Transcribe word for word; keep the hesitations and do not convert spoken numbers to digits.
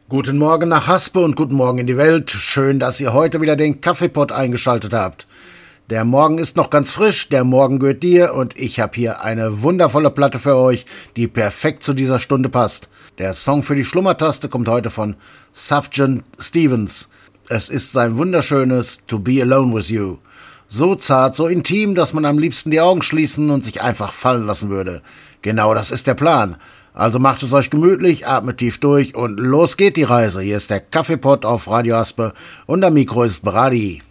Guten Morgen nach Haspe und guten Morgen in die Welt. Schön, dass ihr heute wieder den Kaffeepott eingeschaltet habt. Der Morgen ist noch ganz frisch, der Morgen gehört dir und ich habe hier eine wundervolle Platte für euch, die perfekt zu dieser Stunde passt. Der Song für die Schlummertaste kommt heute von Sufjan Stevens. Es ist sein wunderschönes To Be Alone With You. So zart, so intim, dass man am liebsten die Augen schließen und sich einfach fallen lassen würde. Genau das ist der Plan. Also macht es euch gemütlich, atmet tief durch und los geht die Reise. Hier ist der Kaffeepott auf Radio Haspe und am Mikro ist Brady.